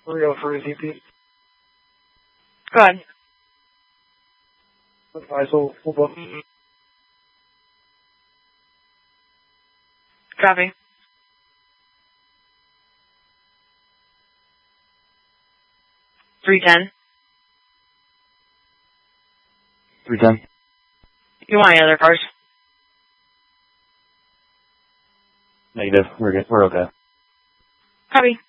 Rio for a ZP. Go ahead. So we'll book. Copy. $310. $310. You want any other cars? Negative. We're good. We're okay. Copy.